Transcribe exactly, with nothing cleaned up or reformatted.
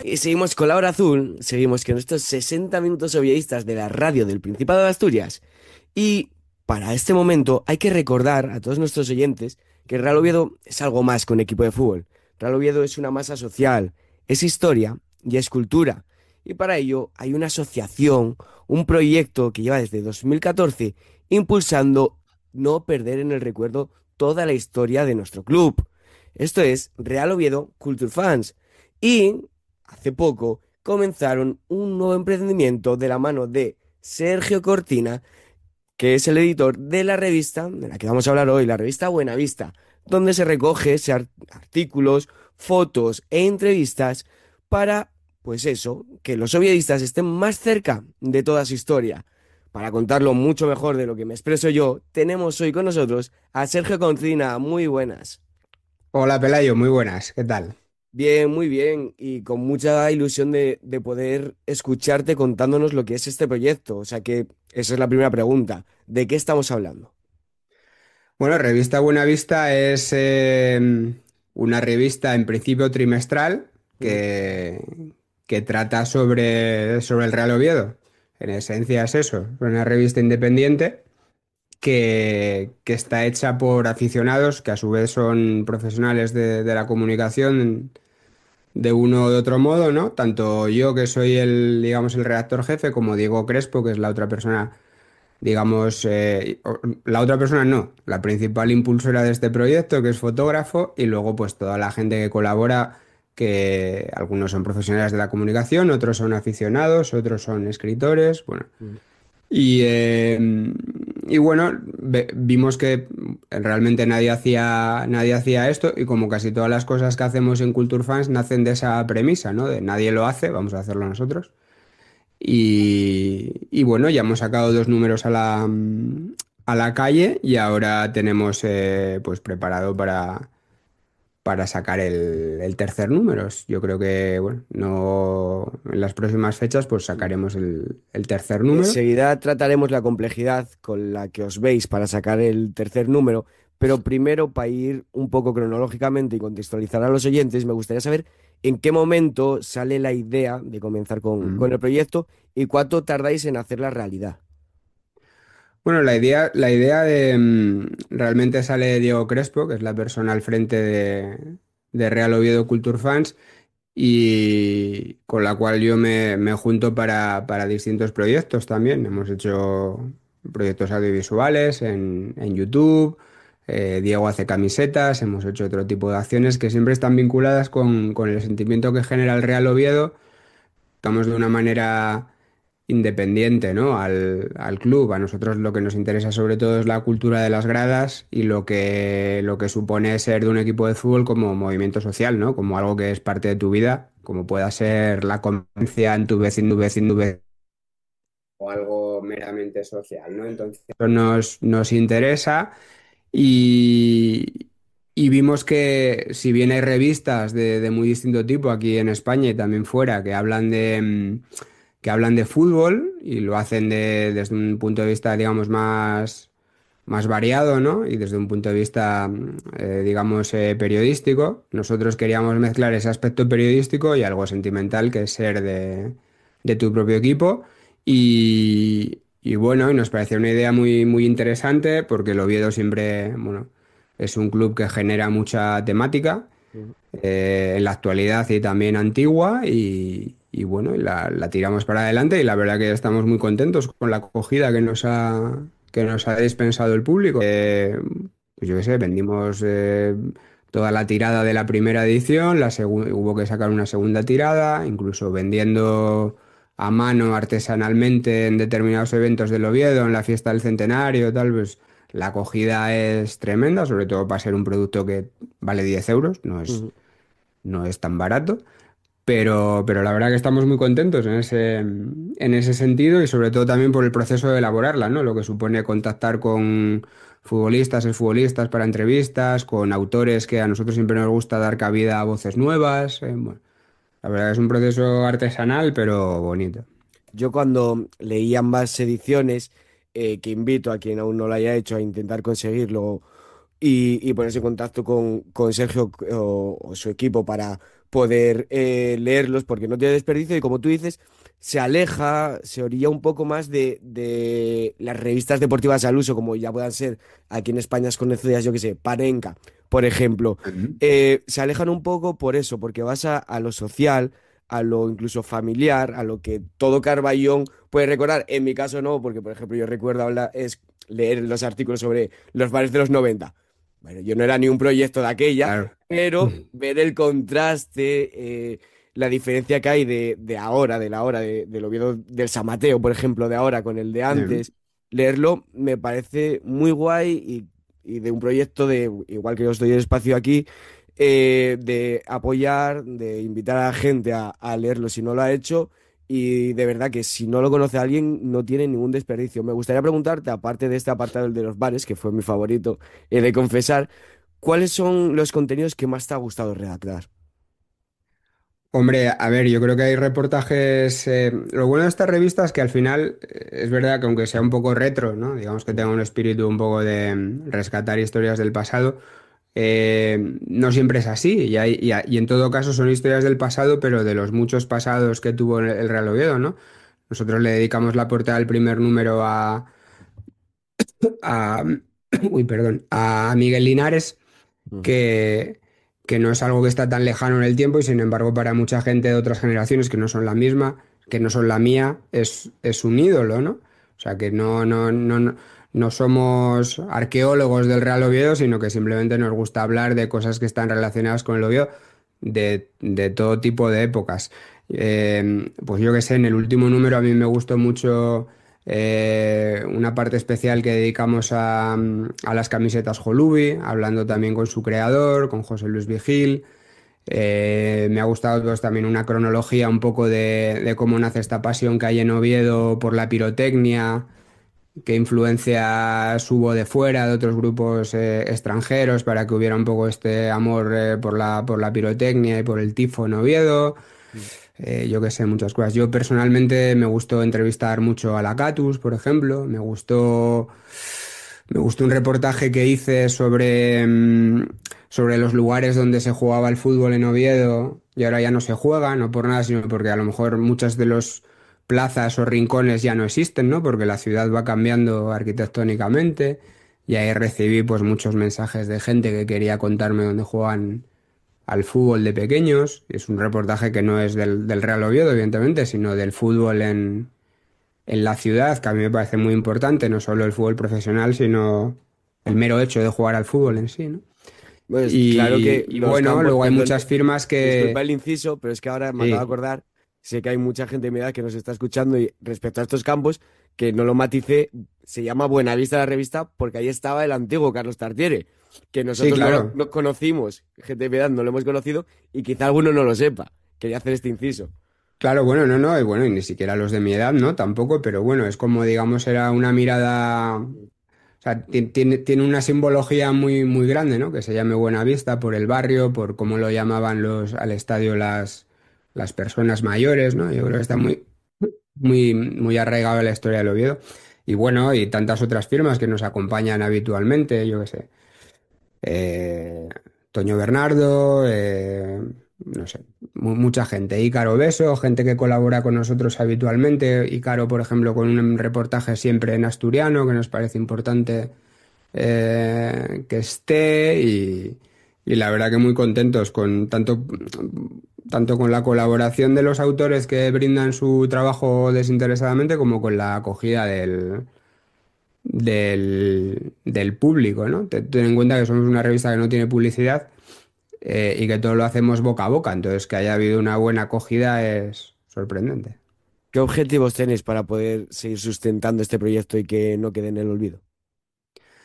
Y seguimos con la hora azul, seguimos con estos sesenta minutos oviedistas de la radio del Principado de Asturias. Y para este momento hay que recordar a todos nuestros oyentes que el Real Oviedo es algo más que un equipo de fútbol. Real Oviedo es una masa social, es historia y es cultura. Y para ello hay una asociación, un proyecto que lleva desde dos mil catorce impulsando no perder en el recuerdo toda la historia de nuestro club. Esto es Real Oviedo Culture Fans. Y hace poco comenzaron un nuevo emprendimiento de la mano de Sergio Cortina, que es el editor de la revista de la que vamos a hablar hoy, la revista Buenavista, donde se recoge ese ar- artículos, fotos e entrevistas para, pues eso, que los oviedistas estén más cerca de toda su historia. Para contarlo mucho mejor de lo que me expreso yo, tenemos hoy con nosotros a Sergio Cortina. Muy buenas. Hola Pelayo, muy buenas, ¿qué tal? Bien, muy bien, y con mucha ilusión de, de poder escucharte contándonos lo que es este proyecto. O sea que esa es la primera pregunta. ¿De qué estamos hablando? Bueno, Revista Buenavista es eh, una revista en principio trimestral Mm. que, que trata sobre, sobre el Real Oviedo. En esencia es eso, es una revista independiente que, que está hecha por aficionados que a su vez son profesionales de, de la comunicación de uno o de otro modo, ¿no? Tanto yo que soy el, digamos, el redactor jefe, como Diego Crespo, que es la otra persona digamos, eh, o- la otra persona no, la principal impulsora de este proyecto, que es fotógrafo, y luego pues toda la gente que colabora, que algunos son profesionales de la comunicación, otros son aficionados, otros son escritores, bueno. Mm. Y, eh, y bueno, ve- vimos que realmente nadie hacía, nadie hacía esto y como casi todas las cosas que hacemos en Culture Fans nacen de esa premisa, ¿no? De nadie lo hace, vamos a hacerlo nosotros. Y, y bueno, ya hemos sacado dos números a la, mm, a la calle y ahora tenemos eh, pues preparado para, para sacar el, el tercer número. Yo creo que bueno, no en las próximas fechas pues Mm. sacaremos el, el tercer número. Enseguida trataremos la complejidad con la que os veis para sacar el tercer número, pero primero, para ir un poco cronológicamente y contextualizar a los oyentes, me gustaría saber en qué momento sale la idea de comenzar con, Mm. con el proyecto y cuánto tardáis en hacerla realidad. Bueno, la idea, la idea de mm, realmente sale de Diego Crespo, que es la persona al frente de, de Real Oviedo Culture Fans, y con la cual yo me, me junto para, para distintos proyectos también. Hemos hecho proyectos audiovisuales en, en YouTube, eh, Diego hace camisetas, hemos hecho otro tipo de acciones que siempre están vinculadas con, con el sentimiento que genera el Real Oviedo, estamos de una manera independiente, ¿no? Al, al club. A nosotros lo que nos interesa sobre todo es la cultura de las gradas y lo que, lo que supone ser de un equipo de fútbol como movimiento social, ¿no? Como algo que es parte de tu vida, como pueda ser la convivencia en tu vecino, vecino, vecino, o algo meramente social, ¿no? Entonces, eso nos, nos interesa y, y vimos que si bien hay revistas de, de muy distinto tipo aquí en España y también fuera que hablan de, mm, que hablan de fútbol y lo hacen de- desde un punto de vista, digamos, más, más variado, ¿no? Y desde un punto de vista, mm, eh, digamos, eh, periodístico. Nosotros queríamos mezclar ese aspecto periodístico y algo sentimental, que es ser de, de tu propio equipo. Y, y bueno, y nos pareció una idea muy, muy interesante porque el Oviedo siempre, bueno, es un club que genera mucha temática Mm. eh, en la actualidad y también antigua y, y bueno, y la, la tiramos para adelante y la verdad que estamos muy contentos con la acogida que nos ha, que nos ha dispensado el público. Eh, pues yo qué sé, vendimos eh, toda la tirada de la primera edición, la segu- hubo que sacar una segunda tirada, incluso vendiendo a mano artesanalmente en determinados eventos del Oviedo, en la fiesta del centenario, tal, pues la acogida es tremenda, sobre todo para ser un producto que vale diez euros, no es, Mm. no es tan barato, pero, pero la verdad que estamos muy contentos en ese, en ese sentido y sobre todo también por el proceso de elaborarla, ¿no? Lo que supone contactar con futbolistas, exfutbolistas para entrevistas, con autores que a nosotros siempre nos gusta dar cabida a voces nuevas. eh, bueno, la verdad que es un proceso artesanal, pero bonito. Yo cuando leí ambas ediciones, eh, que invito a quien aún no lo haya hecho a intentar conseguirlo y, y ponerse en contacto con, con Sergio o, o su equipo para poder eh, leerlos porque no tiene desperdicio y como tú dices, se aleja, se orilla un poco más de, de las revistas deportivas al uso, como ya puedan ser aquí en España es conocidas, yo que sé, Panenka, por ejemplo. Ujú. Eh, se alejan un poco por eso, porque vas a, a lo social, a lo incluso familiar, a lo que todo Carballón puede recordar. En mi caso no, porque por ejemplo yo recuerdo hablar, es leer los artículos sobre los bares de los noventa. Bueno, yo no era ni un proyecto de aquella, Claro. pero ver el contraste, eh, la diferencia que hay de, de ahora, de la hora, de, del Oviedo del San Mateo, por ejemplo, de ahora con el de Em, antes, leerlo me parece muy guay y, y de un proyecto de, igual que yo estoy en espacio aquí, eh, de apoyar, de invitar a la gente a, a leerlo si no lo ha hecho. Y de verdad que si no lo conoce alguien, no tiene ningún desperdicio. Me gustaría preguntarte, aparte de este apartado el de los bares, que fue mi favorito, he de confesar, ¿cuáles son los contenidos que más te ha gustado redactar? Hombre, a ver, yo creo que hay reportajes. Eh, lo bueno de estas revistas es que al final eh, es verdad que aunque sea un poco retro, ¿no? Digamos que tenga un espíritu un poco de mm, rescatar historias del pasado, eh, no siempre es así. Y, hay- y a- y en todo caso son historias del pasado, pero de los muchos pasados que tuvo el el Real Oviedo, ¿no? Nosotros le dedicamos la portada del primer número a, a, uy, perdón, a Miguel Linares, Ujú. que, que no es algo que está tan lejano en el tiempo y sin embargo para mucha gente de otras generaciones que no son la misma, que no son la mía, es, es un ídolo, ¿no? O sea, que no, no, no, no, no somos arqueólogos del Real Oviedo, sino que simplemente nos gusta hablar de cosas que están relacionadas con el Oviedo de, de todo tipo de épocas. Eh, pues yo que sé, en el último número a mí me gustó mucho eh, una parte especial que dedicamos a, mm, a las camisetas Holubi, hablando también con su creador, con José Luis Vigil. Eh, me ha gustado pues, también una cronología un poco de, de cómo nace esta pasión que hay en Oviedo por la pirotecnia, qué influencias hubo de fuera, de otros grupos eh, extranjeros, para que hubiera un poco este amor eh, por la, por la pirotecnia y por el tifo en Oviedo. Eh, yo qué sé, muchas cosas. Yo personalmente me gustó entrevistar mucho a la Catus, por ejemplo. Me gustó, me gustó un reportaje que hice sobre, mm, sobre los lugares donde se jugaba el fútbol en Oviedo y ahora ya no se juega, no por nada, sino porque a lo mejor muchas de los plazas o rincones ya no existen, ¿no? Porque la ciudad va cambiando arquitectónicamente y ahí recibí pues muchos mensajes de gente que quería contarme dónde juegan al fútbol de pequeños. Es un reportaje que no es del, del Real Oviedo, evidentemente, sino del fútbol en, en la ciudad, que a mí me parece muy importante, no solo el fútbol profesional, sino el mero hecho de jugar al fútbol en sí, ¿no? Pues claro Y, que y los bueno, campos, luego hay perdón, muchas firmas disculpa que... el inciso, pero es que ahora me acabo de Sí, acordar, sé que hay mucha gente de mi edad que nos está escuchando y respecto a estos campos, que no lo maticé, se llama Buenavista la revista porque ahí estaba el antiguo Carlos Tartiere, que sí, nosotros no lo claro. no conocimos, gente de mi edad no lo hemos conocido y quizá alguno no lo sepa. Quería hacer este inciso. Claro, bueno, no, no, y bueno, y ni siquiera los de mi edad, ¿no? Tampoco, pero bueno, es como, digamos, era una mirada. O sea, ti- tiene, tiene una simbología muy, muy grande, ¿no? Que se llame Buenavista por el barrio, por cómo lo llamaban los, al estadio las, las personas mayores, ¿no? Yo creo que está muy, muy, muy arraigado en la historia del Oviedo. Y bueno, y tantas otras firmas que nos acompañan habitualmente, yo qué sé. eh, Toño Bernardo, eh, no sé, mu- mucha gente. Ícaro Beso, gente que colabora con nosotros habitualmente. Ícaro, por ejemplo, con un reportaje siempre en asturiano, que nos parece importante eh, que esté y, y la verdad que muy contentos con tanto, tanto con la colaboración de los autores que brindan su trabajo desinteresadamente como con la acogida del, del, del público, ¿no? Te- Ten en cuenta que somos una revista que no tiene publicidad eh, y que todo lo hacemos boca a boca, entonces que haya habido una buena acogida es sorprendente. ¿Qué objetivos tenéis para poder seguir sustentando este proyecto y que no quede en el olvido?